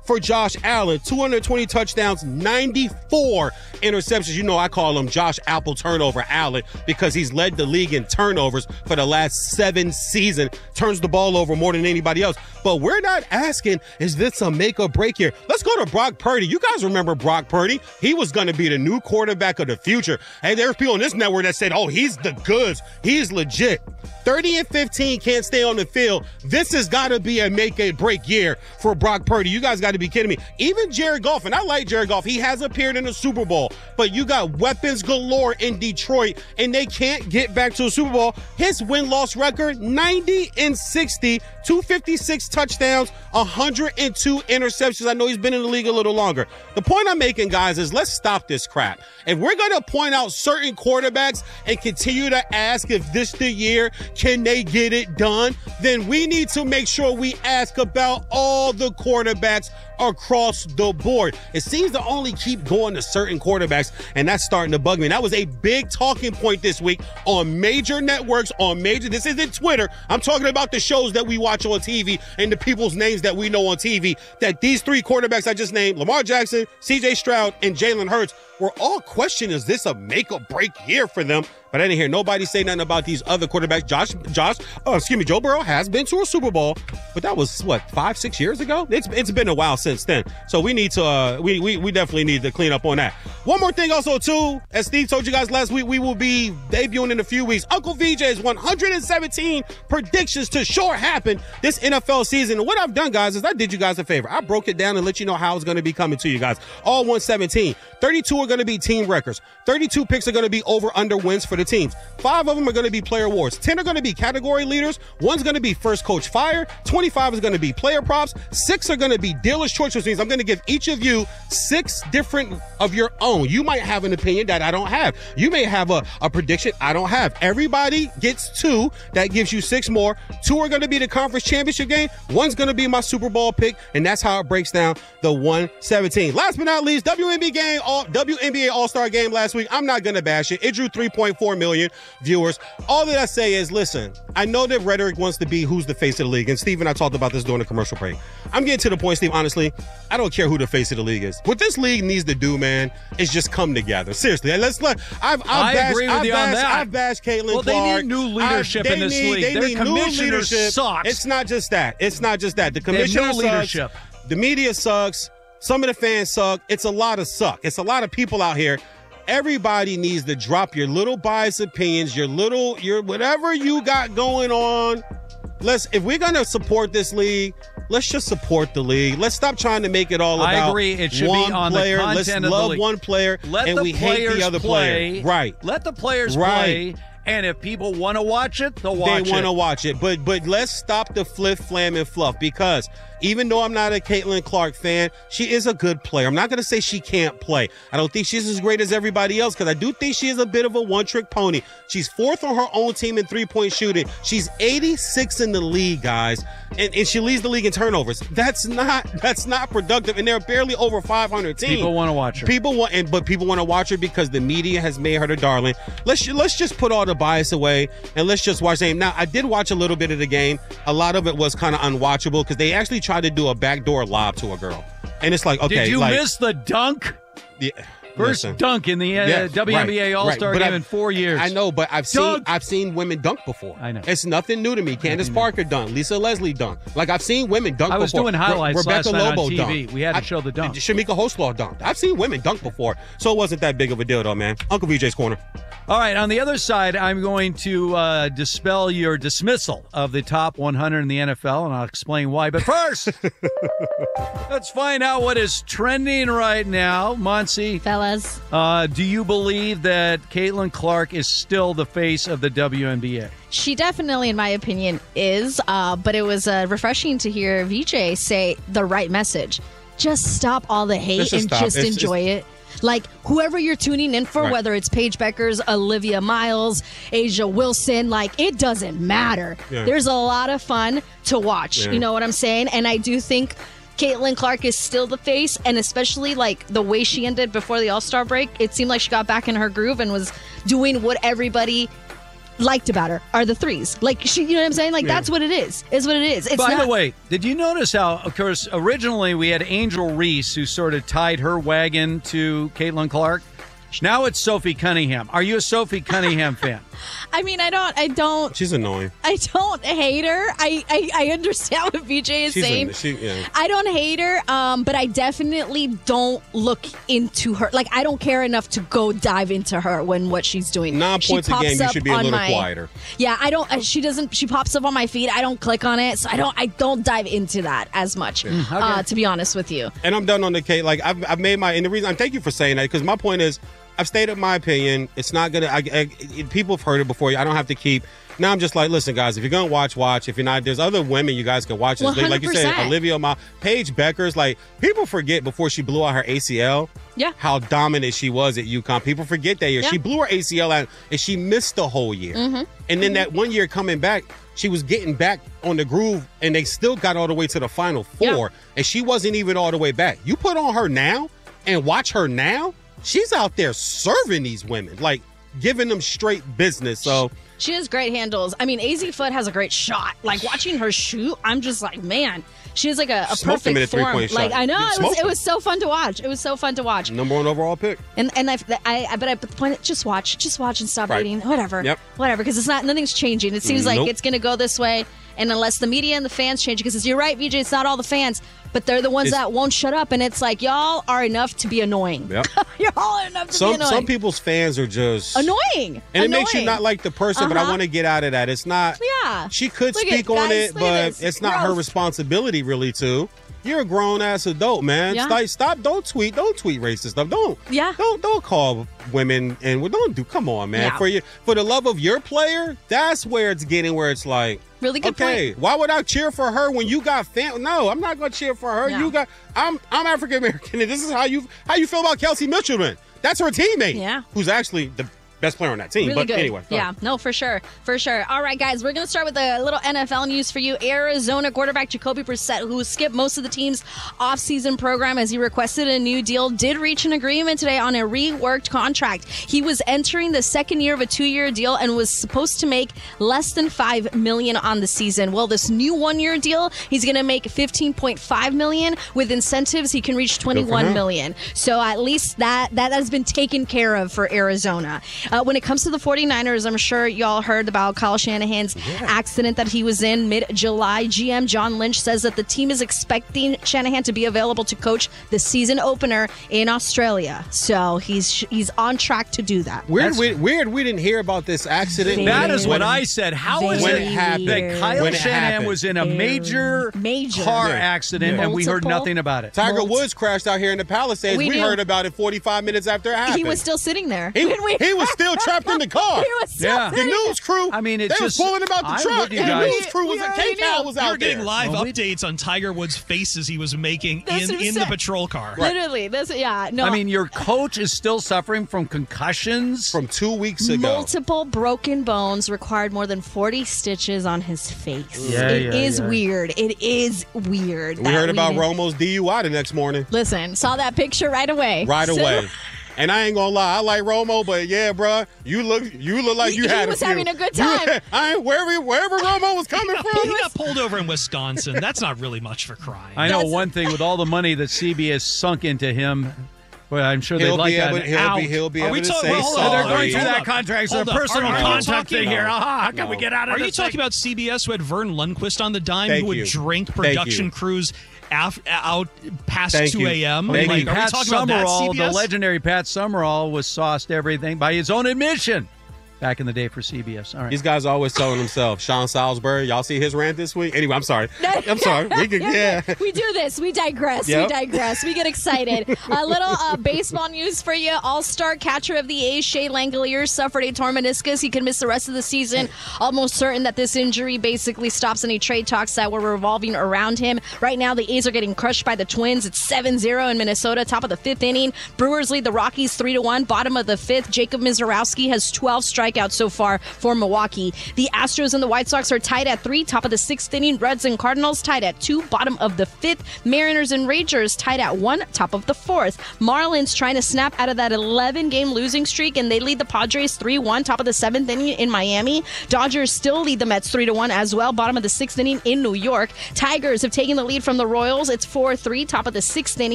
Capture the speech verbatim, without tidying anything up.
for Josh Allen. two hundred twenty touchdowns, ninety-four interceptions. You know I call him Josh Apple Turnover Allen because he's led the league in turnovers for the last seven seasons. Turns the ball over more than anybody else. But we're not asking, is this a make or break here? Let's go to Brock Purdy. You guys remember Brock Purdy? He was going to be the new quarterback of the future. Hey, there's people on this network that said, oh, he's the goods. He's legit. thirty and fifteen, can't stay on the field. This has got to be a make or break year for Brock Purdy. You guys got to be kidding me. Even Jared Goff, and I like Jared Goff. He has appeared in the Super Bowl, but you got weapons galore in Detroit, and they can't get back to a Super Bowl. His win-loss record, ninety and sixty, two hundred fifty-six touchdowns, one hundred two interceptions. I know he's been in the league a little longer. The point I'm making, guys, is let's stop this crap. If we're going to point out certain quarterbacks and continue to ask if this the year, can they get it done, then we need to make sure we ask about all the quarterbacks across the board. It seems to only keep going to certain quarterbacks, and that's starting to bug me. And that was a big talking point this week on major networks, on major, this isn't Twitter. I'm talking about the shows that we watch on T V and the people's names that we know on T V, that these three quarterbacks I just named, Lamar Jackson, C J Stroud, and Jalen Hurts, were all questioned, is this a make or break year for them? But I didn't hear nobody say nothing about these other quarterbacks. Josh, Josh, oh, excuse me, Joe Burrow has been to a Super Bowl, but that was what, five, six years ago? It's it's been a while since then. So we need to, uh, we we we definitely need to clean up on that. One more thing, also too, as Steve told you guys last week, we will be debuting in a few weeks. Uncle V J's one hundred seventeen predictions to sure happen this N F L season. And what I've done, guys, is I did you guys a favor. I broke it down and let you know how it's going to be coming to you guys. All one seventeen. thirty-two are going to be team records. thirty-two picks are going to be over under wins for the teams. Five of them are going to be player awards. ten are going to be category leaders. One's going to be first coach fire. twenty-five is going to be player props. Six are going to be dealer's choice, which means I'm going to give each of you six different of your own. You might have an opinion that I don't have. You may have a, a prediction I don't have. Everybody gets two. That gives you six more. Two are going to be the conference championship game. One's going to be my Super Bowl pick, and that's how it breaks down the one seventeen. Last but not least, W N B A game, all, W N B A All-Star game last week. I'm not going to bash it. It drew three point four million viewers. All that I say is, listen, I know that rhetoric wants to be who's the face of the league, and Steve and I talked about this during the commercial break. I'm getting to the point, Steve, honestly, I don't care who the face of the league is. What this league needs to do, man, is just come together. Seriously, let's let. I've, I've I bashed, agree with I've you bashed, on that. I've bashed Caitlin well, Clark. They need new leadership I, in this need, league. They Their need commissioner new leadership. sucks. It's not just that. It's not just that. The commissioner no sucks. leadership. The media sucks. Some of the fans suck. It's a lot of suck. It's a lot of people out here. Everybody needs to drop your little biased opinions, your little, your whatever you got going on. Let's, if we're gonna support this league, let's just support the league. Let's stop trying to make it all about I agree. It should one be on player. the content Let's of the love league. one player, Let and the we hate the other play. player. Right. Let the players Right. play. And if people want to watch it, they'll watch they it. want to watch it. But but let's stop the flip, flam, and fluff, because even though I'm not a Caitlin Clark fan, she is a good player. I'm not going to say she can't play. I don't think she's as great as everybody else, because I do think she is a bit of a one-trick pony. She's fourth on her own team in three-point shooting. She's eighty-six in the league, guys, and, and she leads the league in turnovers. That's not that's not productive, and they're barely over five hundred teams. People want to watch her. People want, and, but people want to watch her because the media has made her the darling. Let's let's just put all the bias away and let's just watch the game. Now, I did watch a little bit of the game. A lot of it was kind of unwatchable because they actually tried to do a backdoor lob to a girl, and it's like, okay, did you like, miss the dunk? Yeah. First Listen. dunk in the uh, Yeah, W N B A right, All-Star right. But game I've- in four years. I know, but I've Dunk. seen I've seen women dunk before. I know. It's nothing new to me. Candace new. Parker dunked. Lisa Leslie dunked. Like, I've seen women dunk I was before. doing highlights Re- Rebecca last night on Lobo T V. dunked. We had to I- show the dunk. Shamika Hoslaw dunked. I've seen women dunk before, so it wasn't that big of a deal, though, man. Uncle V J's Corner. All right, on the other side, I'm going to uh, dispel your dismissal of the top one hundred in the N F L, and I'll explain why. But first, let's find out what is trending right now. Monsi, Fellas. uh, do you believe that Caitlin Clark is still the face of the W N B A? She definitely, in my opinion, is. Uh, but it was uh, refreshing to hear V J say the right message. Just stop all the hate Let's just and stop. just It's- enjoy it. Like, whoever you're tuning in for, Right. whether it's Paige Beckers, Olivia Miles, Asia Wilson, like, it doesn't matter. Yeah. There's a lot of fun to watch. Yeah. You know what I'm saying? And I do think Caitlin Clark is still the face, and especially, like, the way she ended before the All-Star break, it seemed like she got back in her groove and was doing what everybody liked about her are the threes. Like, she, you know what I'm saying? Like, Yeah. that's what it is. Is what it is. It's By not, the way, did you notice how, of course, originally we had Angel Reese who sort of tied her wagon to Caitlin Clark. Now it's Sophie Cunningham. Are you a Sophie Cunningham fan? I mean, I don't, I don't, She's annoying. I don't hate her. I, I, I understand what V J is She's saying. an- she, yeah. I don't hate her, um, but I definitely don't look into her. Like, I don't care enough to go dive into her when what she's doing. Nine She points a pops game, you up should be a on little my- quieter. Yeah, I don't. uh, She doesn't. She pops up on my feed. I don't click on it, so I don't. I don't dive into that as much. Uh, to be honest with you. And I'm done on the Kate. Like, I've, I've made my, and the reason, and thank you for saying that, because my point is, I've stated my opinion. It's not gonna. I, I, people have heard it before. I don't have to keep. Now I'm just like, listen, guys. If you're gonna watch, watch. If you're not, there's other women you guys can watch. This. one hundred Like you said, percent. Olivia, Ma, Paige Becker's. Like, people forget before she blew out her A C L. Yeah. How dominant she was at UConn. People forget that year. Yeah. She blew her A C L out, and she missed the whole year. Mm-hmm. And then that one year coming back, she was getting back on the groove, and they still got all the way to the Final Four, Yeah. and she wasn't even all the way back. You put on her now and watch her now. She's out there serving these women, like giving them straight business. So She has great handles. I mean, A Z Foot has a great shot. Like, watching her shoot, I'm just like, man, she has like a, a Smoked him in perfect a form. three-point Like, shot. I know You it was, smoked it him. was so fun to watch. It was so fun to watch. number one overall pick. And and I've, I I but I but the point is, just watch, just watch and stop Right. hating. Whatever, Yep. whatever. Because it's not nothing's changing. It seems like Nope. it's gonna go this way, and unless the media and the fans change, because you're right, V J, it's not all the fans, but they're the ones It's- that won't shut up. And it's like, y'all are enough to be annoying. Yep. You're all enough to be Some annoying. some people's fans are just annoying, and it makes you Annoying. not like the person. But I Uh-huh. want to get out of that. It's not. Yeah. She could Look speak at- on guys, it, look at but this. it's not her Gross. responsibility really to. You're a grown ass adult, man. Yeah. Like, stop. Don't tweet. Don't tweet racist stuff. Don't. Yeah. Don't don't call women and well, don't do. Come on, man. Yeah. For you, for the love of your player, that's where it's getting. Where it's like, Really good okay, point. why would I cheer for her when you got fam? No, I'm not gonna cheer for her. No. You got. I'm I'm African American, and this is how you how you feel about Kelsey Mitchell. Then that's her teammate. Yeah. Who's actually the best player on that team. Really but good. anyway, go yeah, ahead. no, for sure, for sure. All right, guys, we're gonna start with a little N F L news for you. Arizona quarterback Jacoby Brissett, who skipped most of the team's offseason program as he requested a new deal, did reach an agreement today on a reworked contract. He was entering the second year of a two-year deal and was supposed to make less than five million dollars on the season. Well, this new one-year deal, he's gonna make fifteen point five million dollars. With incentives, he can reach twenty-one him. million dollars. So at least that that has been taken care of for Arizona. Uh, when it comes to the 49ers, I'm sure y'all heard about Kyle Shanahan's accident that he was in mid-July. G M John Lynch says that the team is expecting Shanahan to be available to coach the season opener in Australia. So he's he's on track to do that. Weird, That's- we, weird. We didn't hear about this accident. Very That is when- what I said. How is When it it happened. that Kyle When it Shanahan happened. was in a major, Major. car Yeah. accident Yeah. and we heard Multiple- nothing about it? Tiger Molt- Woods crashed out here in the Palisades. We We, knew. heard about it forty-five minutes after it happened. He was still sitting there. He, When we- he was still trapped in the car. He was still Yeah. The sitting news crew. I mean, it they just- was pulling him out the I'm truck. with you And the guys. news crew was We at already K-Cal knew. was We out were getting there. live Well, we- updates on Tiger Woods' faces he was making That's in, what he in the said. patrol car. Literally, this yeah, no. I mean, your coach is still suffering from concussions. From two weeks ago. multiple broken bones, required more than forty stitches on his face. Yeah, It is yeah, yeah. weird. It is weird. we that heard about didn't- Romo's D U I the next morning. Listen, saw that picture right away. Right So- away. And I ain't gonna lie, I like Romo, but yeah, bruh, you look you look like He- you he had was a few. having a good You- time. I ain't wherever wherever Romo was coming He from. got pulled over in Wisconsin. That's not really much for crying. I know That's- one thing with all the money that C B S sunk into him, but I'm sure they'd He'll like be that able, he'll out. be he'll be Are able we to talking- say well, hold on, sorry. They're going through Hold that up. contract. Hold It's a up. personal Are we contact talking- thing here. No. Ah, how can we No. get out of Are you this talking thing? about C B S who had Vern Lundquist on the dime Thank who would you. drink Thank production you. crews af- out past Thank two you. a.m.? Thank Like, you. are we Pat talking about that Summerall, C B S? the legendary Pat Summerall, was sauced everything by his own admission back in the day for C B S. All right. These guys are always telling themselves. Sean Salisbury, y'all see his rant this week? Anyway, I'm sorry. I'm sorry. We could, yeah. We do this. We digress. Yep. We digress. We get excited. A little uh, baseball news for you. All-star catcher of the A's, Shea Langoliers, suffered a torn meniscus. He could miss the rest of the season. Almost certain that this injury basically stops any trade talks that were revolving around him. Right now, the A's are getting crushed by the Twins. It's seven zero in Minnesota, top of the fifth inning. Brewers lead the Rockies three to one. Bottom of the fifth, Jacob Mizorowski has twelve strikeouts strikeouts so far for Milwaukee. The Astros and the White Sox are tied at three, top of the sixth inning. Reds and Cardinals tied at two, bottom of the fifth. Mariners and Rangers tied at one, top of the fourth. Marlins trying to snap out of that eleven-game losing streak, and they lead the Padres three one, top of the seventh inning in Miami. Dodgers still lead the Mets three to one as well, bottom of the sixth inning in New York. Tigers have taken the lead from the Royals. It's four three, top of the sixth inning.